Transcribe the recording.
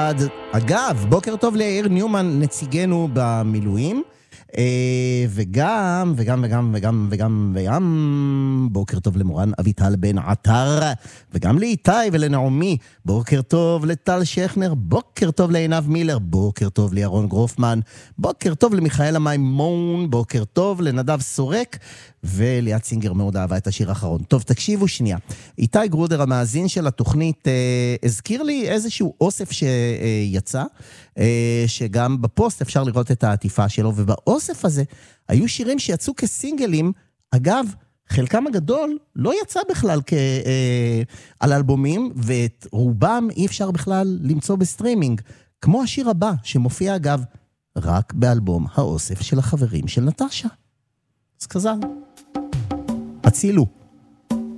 אחד. אגב, בוקר טוב ליאיר ניומן, נציגנו במילואים, וגם בוקר טוב למורן אביטל בן עטר, וגם לאיתי ולנעמי, בוקר טוב לטל שכנר, בוקר טוב לעינב מילר, בוקר טוב לירון גרופמן, בוקר טוב למיכאל המימון, בוקר טוב לנדב סורק, וליאת סינגר מאוד אהבה את השיר האחרון. טוב, תקשיבו שנייה. איתי גרודר, המאזין של התוכנית, הזכיר לי איזשהו אוסף שיצא, שגם בפוסט אפשר לראות את העטיפה שלו, ובאוסף הזה היו שירים שיצאו כסינגלים, אגב, חלקם הגדול לא יצא בכלל על אלבומים, ואת רובם אי אפשר בכלל למצוא בסטרימינג, כמו השיר הבא, שמופיע אגב רק באלבום האוסף של החברים של נטשה. אז כזל. הצילו.